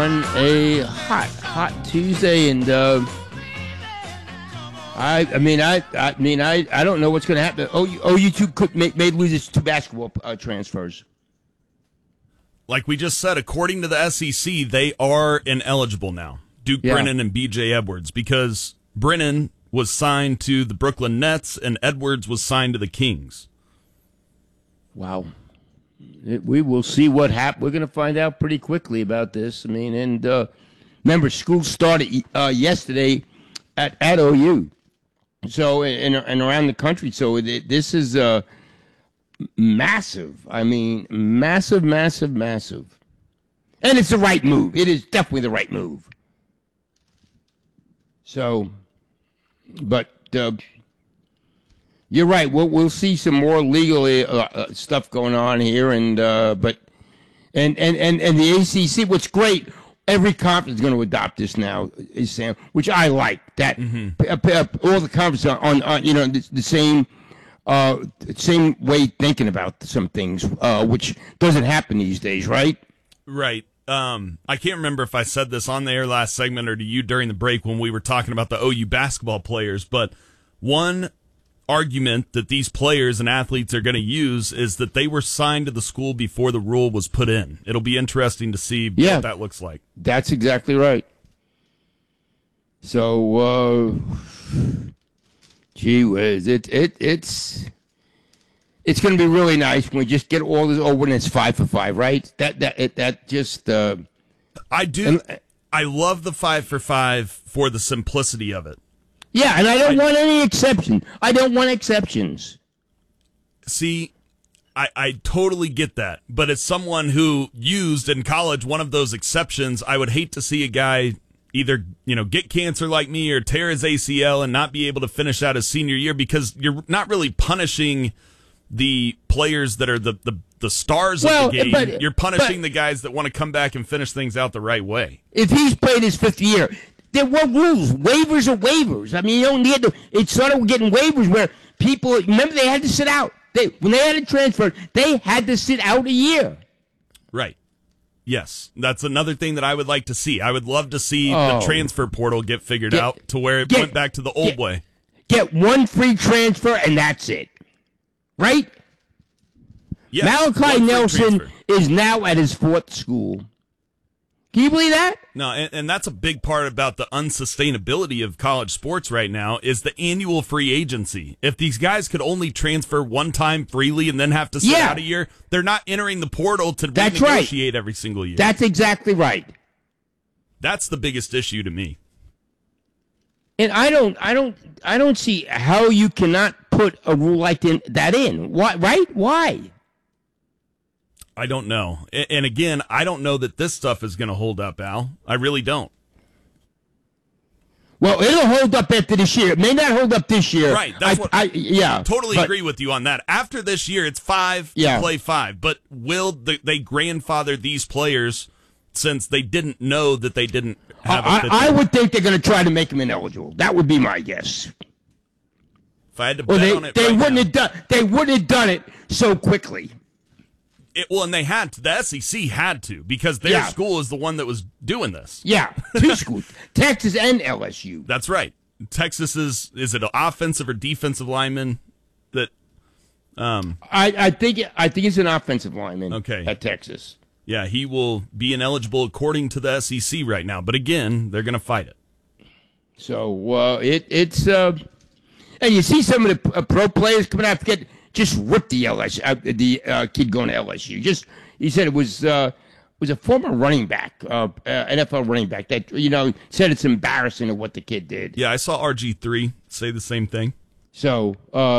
on a hot Tuesday, and I don't know what's going to happen. You two may lose its 2 basketball transfers. Like we just said, according to the SEC, they are ineligible now. Duke Brennan and B.J. Edwards, because Brennan was signed to the Brooklyn Nets and Edwards was signed to the Kings. Wow. We will see what happens. We're going to find out pretty quickly about this. Remember, school started yesterday at OU. So, and around the country. So, this is massive. Massive. And it's the right move. It is definitely the right move. So, but you're right. We'll see some more legal stuff going on here, and the ACC. What's great, every conference is going to adopt this now, Sam, which I like. That all the conferences are on the same way thinking about some things, which doesn't happen these days, right? Right. I can't remember if I said this on the air last segment or to you during the break when we were talking about the OU basketball players, but one argument that these players and athletes are going to use is that they were signed to the school before the rule was put in. It'll be interesting to see what that looks like. That's exactly right. So, gee whiz, it's going to be really nice when we just get all this over and it's 5 for 5, right? I do. I love the 5 for 5 for the simplicity of it. Yeah, and I don't want any exception. I don't want exceptions. See, I totally get that. But as someone who used in college one of those exceptions, I would hate to see a guy either, get cancer like me or tear his ACL and not be able to finish out his senior year, because you're not really punishing the players that are the stars of the game. You're punishing the guys that want to come back and finish things out the right way. If he's played his 5th year, there were rules. Waivers are waivers. You don't need to. It started getting waivers where people, remember, they had to sit out. When they had a transfer, they had to sit out a year. Right. Yes. That's another thing that I would like to see. I would love to see the transfer portal get figured out to where it went back to the old way. Get one free transfer, and that's it. Right? Yes, Malachi Nelson is now at his 4th school. Can you believe that? No, and that's a big part about the unsustainability of college sports right now is the annual free agency. If these guys could only transfer one time freely and then have to sit out a year, they're not entering the portal to renegotiate every single year. That's exactly right. That's the biggest issue to me. And I don't see how you cannot put a rule like that in. Why? Right? Why? I don't know. And again, I don't know that this stuff is going to hold up, Al. I really don't. Well, it'll hold up after this year. It may not hold up this year. Right. That's I totally agree with you on that. After this year, it's 5 to play 5. But will they grandfather these players since they didn't know that they didn't have a I would think they're going to try to make them ineligible. That would be my guess. If I had to bet on it, they wouldn't have done it so quickly. And they had to. The SEC had to, because their school is the one that was doing this. Yeah, 2 schools, Texas and LSU. That's right. Texas is it an offensive or defensive lineman that? I think it's an offensive lineman. Okay. At Texas. Yeah, he will be ineligible according to the SEC right now. But again, they're going to fight it. So it's and you see some of the pro players coming out to just rip the kid going to LSU. He said it was a former running back, NFL running back that said it's embarrassing of what the kid did. Yeah, I saw RG3 say the same thing. So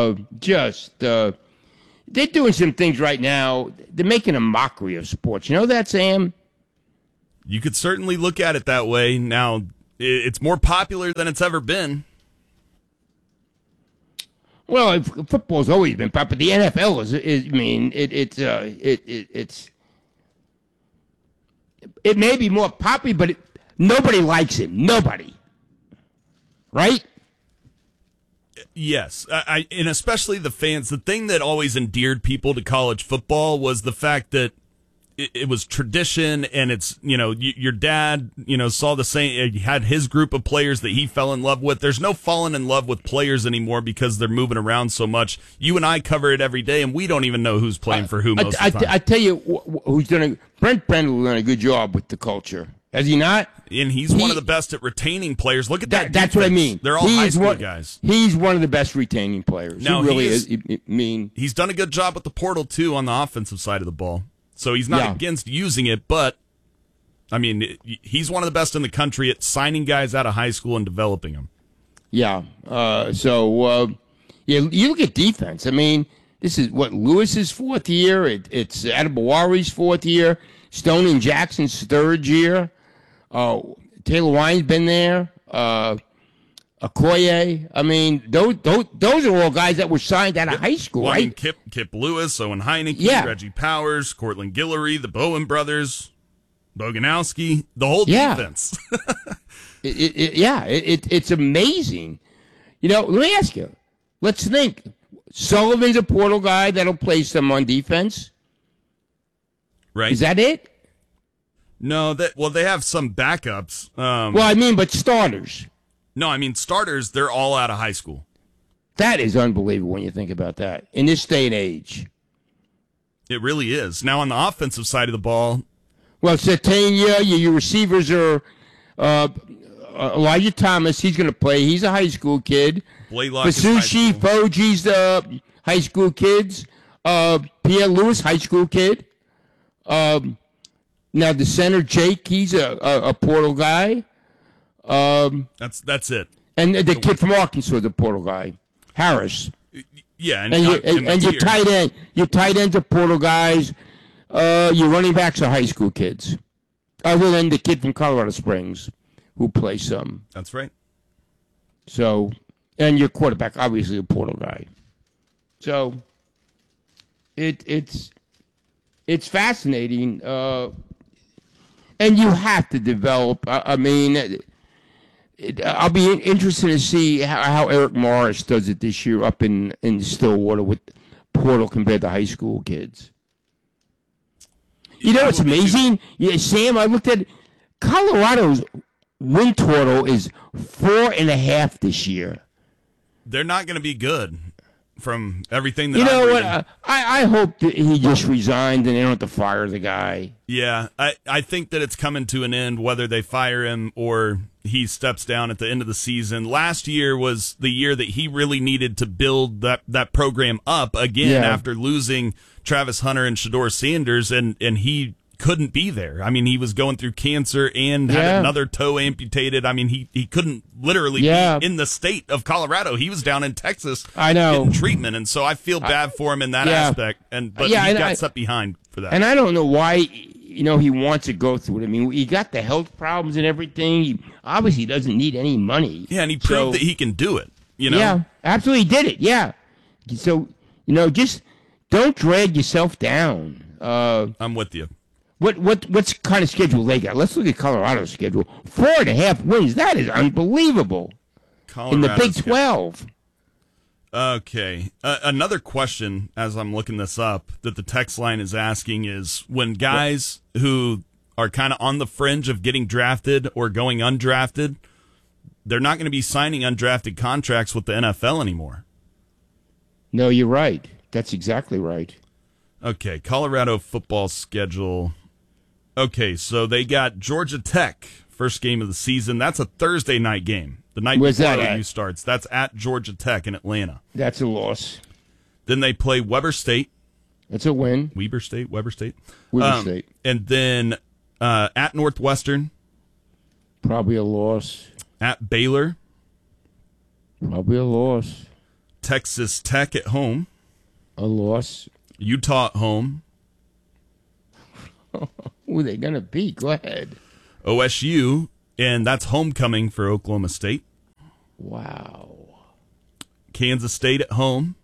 they're doing some things right now. They're making a mockery of sports. You know that, Sam? You could certainly look at it that way. Now, it's more popular than it's ever been. Well, football's always been popular. The NFL it may be more popular, but nobody likes it. Nobody. Right? Yes, and especially the fans. The thing that always endeared people to college football was the fact that it was tradition, and it's, your dad, saw the same, he had his group of players that he fell in love with. There's no falling in love with players anymore because they're moving around so much. You and I cover it every day, and we don't even know who's playing for who most of the time. I tell you who's Brent Brendel done a good job with the culture. Has he not? And he's one of the best at retaining players. Look at that. That's what I mean. They're all high school guys. He's one of the best retaining players. Now, he really is. He's done a good job with the portal, too, on the offensive side of the ball. So he's not against using it, but, he's one of the best in the country at signing guys out of high school and developing them. Yeah. You look at defense. This is Lewis's fourth year. It's Adebawari's fourth year. Stone and Jackson's third year. Taylor Wine's been there. Okoye. Those are all guys that were signed out of high school, right? Kip Lewis, Owen Heineke, Reggie Powers, Cortland Guillory, the Bowen brothers, Boganowski, the whole defense. It's amazing. Let me ask you. Let's think. Sullivan's a portal guy that'll play some on defense. Right. Is that it? No, they have some backups. But starters. No, starters, they're all out of high school. That is unbelievable when you think about that. In this day and age. It really is. Now, on the offensive side of the ball. Well, Satania, your receivers are Elijah Thomas. He's going to play. He's a high school kid. Blaylock is high Basucci, school. Foji's the high school kids. Pierre Lewis, high school kid. Now, the center, Jake, he's a portal guy. That's it. And the kid from Arkansas, the portal guy, Harris. Yeah, and your tight ends are portal guys. Your running backs are high school kids, other than the kid from Colorado Springs, who plays some. That's right. So, and your quarterback, obviously a portal guy. So, it's fascinating, and you have to develop. I'll be interested to see how Eric Morris does it this year up in Stillwater with portal compared to high school kids. It's amazing. Yeah, Sam, I looked at Colorado's win total is 4.5 this year. They're not going to be good from everything that I hope that he just resigned and they don't have to fire the guy. Yeah, I think that it's coming to an end whether they fire him or he steps down at the end of the season. Last year was the year that he really needed to build that program up again after losing Travis Hunter and Shedeur Sanders, and he couldn't be there. He was going through cancer and had another toe amputated. He couldn't literally be in the state of Colorado. He was down in Texas getting treatment, and so I feel bad for him in that aspect. But he got set behind for that. And I don't know why he wants to go through it. He got the health problems and everything. He obviously doesn't need any money. Yeah, and he proved that he can do it. Yeah, absolutely did it. Yeah. So, just don't drag yourself down. I'm with you. What's kind of schedule they got? Let's look at Colorado's schedule. 4.5 wins. That is unbelievable. In the Big 12. Okay. Another question, as I'm looking this up, that the text line is asking is when guys who are kind of on the fringe of getting drafted or going undrafted, they're not going to be signing undrafted contracts with the NFL anymore. No, you're right. That's exactly right. Okay, Colorado football schedule. Okay, so they got Georgia Tech, first game of the season. That's a Thursday night game. The night before OU starts. That's at Georgia Tech in Atlanta. That's a loss. Then they play Weber State. That's a win. Weber State. Weber State. And then at Northwestern. Probably a loss. At Baylor. Probably a loss. Texas Tech at home. A loss. Utah at home. Who are they going to beat? Go ahead. OSU, and that's homecoming for Oklahoma State. Wow. Kansas State at home.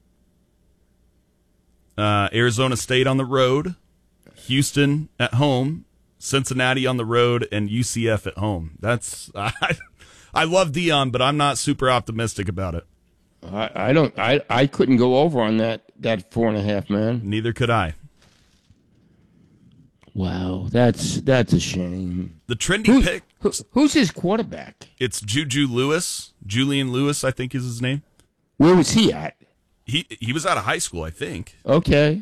Arizona State on the road. Houston at home. Cincinnati on the road, and UCF at home. That's I love Dion, but I'm not super optimistic about it. I couldn't go over on that 4.5, man. Neither could I. Wow, that's a shame. The trendy pick. Who's his quarterback? It's Juju Lewis. Julian Lewis, I think is his name. Where was he at? He was out of high school, I think. Okay.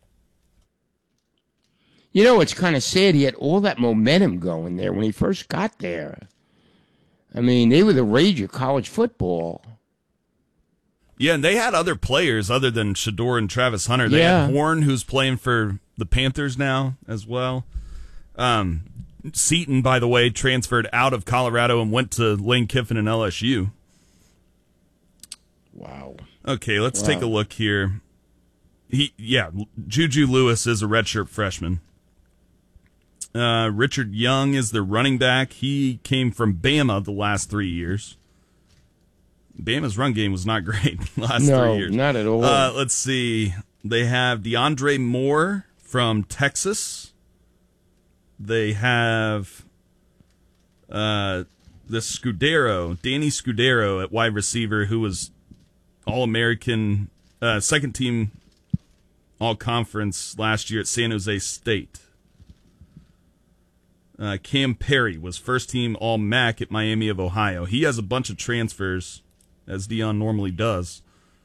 You know, it's kind of sad. He had all that momentum going there when he first got there. I mean, they were the rage of college football. Yeah, and they had other players other than Shedeur and Travis Hunter. They had Horn, who's playing for the Panthers now as well. Seton, by the way, transferred out of Colorado and went to Lane Kiffin and LSU. Wow. Okay, let's take a look here. Juju Lewis is a redshirt freshman. Richard Young is the running back. He came from Bama the last 3 years. Bama's run game was not great last 3 years. No, not at all. Let's see. They have DeAndre Moore from Texas. They have Danny Scudero at wide receiver, who was All-American, second team All-Conference last year at San Jose State. Cam Perry was first team All-MAC at Miami of Ohio. He has a bunch of transfers, as Dion normally does.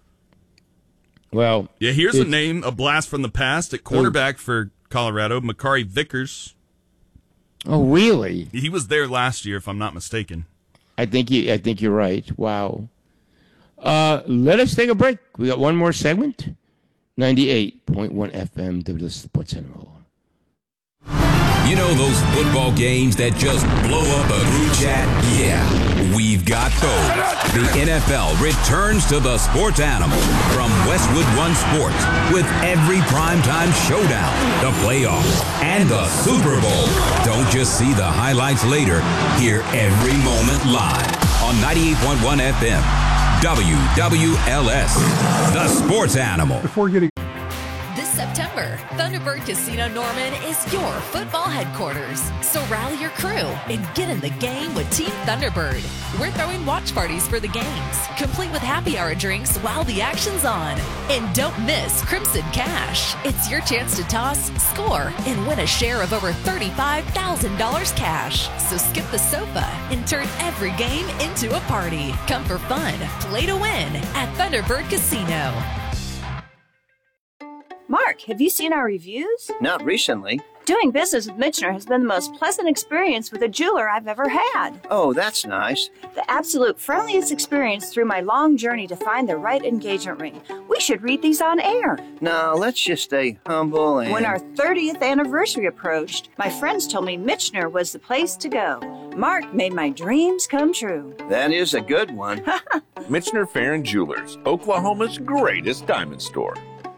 Well, yeah, here's a name, a blast from the past at quarterback for Colorado, Makari Vickers. Oh, really? He was there last year, if I'm not mistaken. I think you're right. Wow. Let us take a break. We got one more segment. 98.1 FM, the Sports Animal. You know those football games that just blow up a group chat? Yeah, we've got those. The NFL returns to the Sports Animal from Westwood One Sports with every primetime showdown, the playoffs, and the Super Bowl. Don't just see the highlights later. Hear every moment live on 98.1 FM. WWLS, the Sports Animal. This September, Thunderbird Casino Norman is your football headquarters. So rally your crew and get in the game with Team Thunderbird. We're throwing watch parties for the games, complete with happy hour drinks while the action's on. And don't miss Crimson Cash. It's your chance to toss, score, and win a share of over $35,000 cash. So skip the sofa and turn every game into a party. Come for fun, play to win at Thunderbird Casino. Mark, have you seen our reviews? Not recently. Doing business with Michener has been the most pleasant experience with a jeweler I've ever had. Oh, that's nice. The absolute friendliest experience through my long journey to find the right engagement ring. We should read these on air. No, let's just stay humble and... When our 30th anniversary approached, my friends told me Michener was the place to go. Mark made my dreams come true. That is a good one. Michener Farron Jewelers, Oklahoma's greatest diamond store.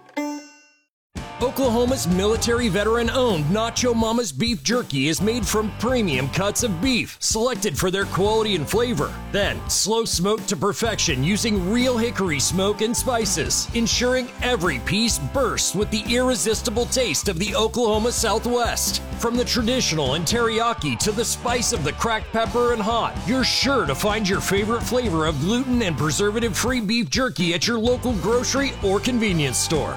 Oklahoma's military veteran-owned Nacho Mama's beef jerky is made from premium cuts of beef, selected for their quality and flavor. Then, slow smoked to perfection using real hickory smoke and spices, ensuring every piece bursts with the irresistible taste of the Oklahoma Southwest. From the traditional and teriyaki to the spice of the cracked pepper and hot, you're sure to find your favorite flavor of gluten and preservative-free beef jerky at your local grocery or convenience store.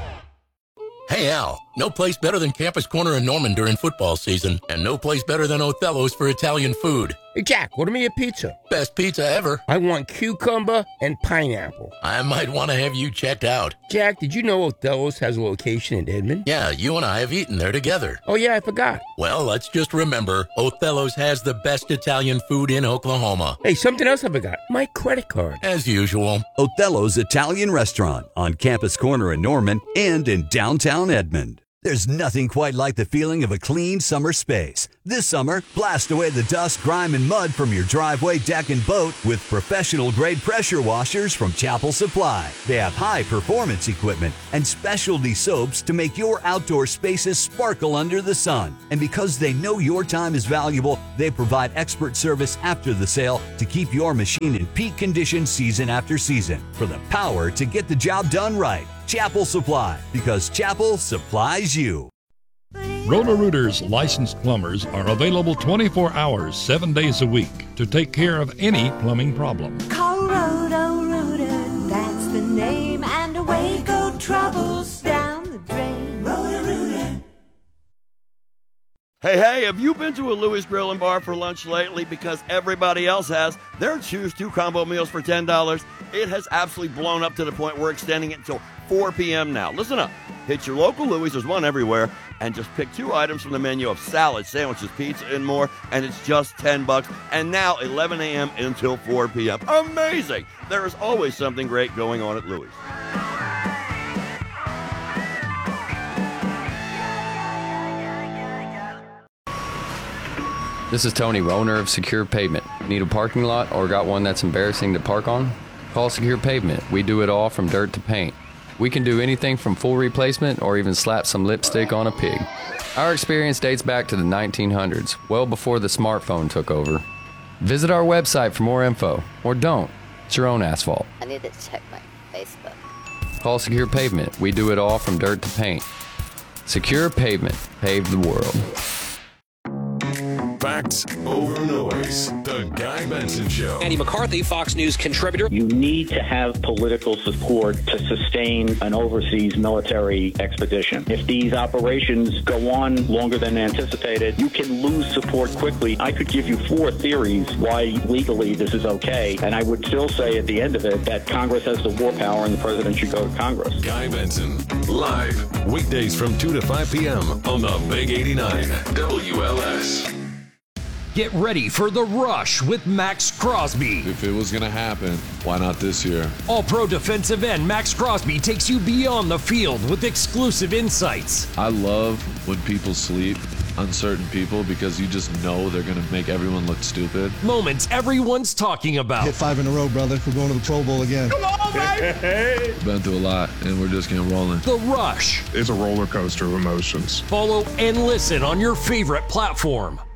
Hey, Al, no place better than Campus Corner in Norman during football season, and no place better than Othello's for Italian food. Hey, Jack, order me a pizza. Best pizza ever. I want cucumber and pineapple. I might want to have you checked out. Jack, did you know Othello's has a location in Edmond? Yeah, you and I have eaten there together. Oh, yeah, I forgot. Well, let's just remember, Othello's has the best Italian food in Oklahoma. Hey, something else I forgot. My credit card. As usual. Othello's Italian Restaurant on Campus Corner in Norman and in downtown Edmond. There's nothing quite like the feeling of a clean summer space. This summer, blast away the dust, grime, and mud from your driveway, deck, and boat with professional-grade pressure washers from Chapel Supply. They have high-performance equipment and specialty soaps to make your outdoor spaces sparkle under the sun. And because they know your time is valuable, they provide expert service after the sale to keep your machine in peak condition season after season. For the power to get the job done right. Chapel Supply, because Chapel supplies you. Roto-Rooter's licensed plumbers are available 24 hours, 7 days a week to take care of any plumbing problem. Call Roto-Rooter, that's the name, and away go troubles down the drain. Roto-Rooter. Hey, have you been to a Louis Grill and Bar for lunch lately? Because everybody else has. Their Choose 2 combo meals for $10. It has absolutely blown up to the point we're extending it until 4 p.m. now. Listen up. Hit your local Louis, there's one everywhere, and just pick 2 items from the menu of salad, sandwiches, pizza, and more, and it's just $10. And now 11 a.m. until 4 p.m. Amazing! There is always something great going on at Louis. This is Tony, owner of Secure Pavement. Need a parking lot or got one that's embarrassing to park on? Call Secure Pavement. We do it all from dirt to paint. We can do anything from full replacement or even slap some lipstick on a pig. Our experience dates back to the 1900s, well before the smartphone took over. Visit our website for more info, or don't. It's your own asphalt. I need to check my Facebook. Call Secure Pavement. We do it all from dirt to paint. Secure Pavement. Pave the world. Facts over noise. The Guy Benson Show. Andy McCarthy, Fox News contributor. You need to have political support to sustain an overseas military expedition. If these operations go on longer than anticipated, you can lose support quickly. I could give you 4 theories why legally this is okay, and I would still say at the end of it that Congress has the war power and the president should go to Congress. Guy Benson, live, weekdays from 2 to 5 p.m. on the Big 89 WLS. Get ready for The Rush with Max Crosby. If it was going to happen, why not this year? All-pro defensive end Max Crosby takes you beyond the field with exclusive insights. I love when people sleep on certain people because you just know they're going to make everyone look stupid. Moments everyone's talking about. Hit 5 in a row, brother. We're going to the Pro Bowl again. Come on, baby! Been through a lot, and we're just getting rolling. The Rush. It's a roller coaster of emotions. Follow and listen on your favorite platform.